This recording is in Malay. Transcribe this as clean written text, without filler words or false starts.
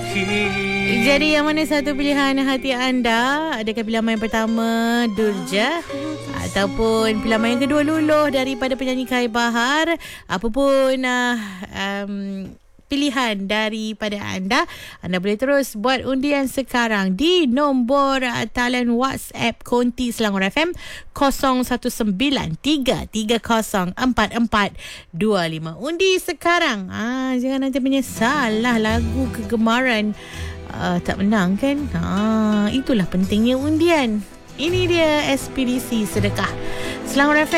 Jadi yang mana satu pilihan hati anda? Adakah pilihan yang pertama Durja ataupun pilihan yang kedua Luluh daripada penyanyi Kai Bahar? Apapun pilihan daripada anda boleh terus buat undian sekarang di nombor talian WhatsApp Konti Selangor FM 0193304425. Undi sekarang. Jangan nanti menyesal lah, lagu kegemaran tak menang kan. Itulah pentingnya undian. Ini dia Ekspedisi Sedekah Selangor FM.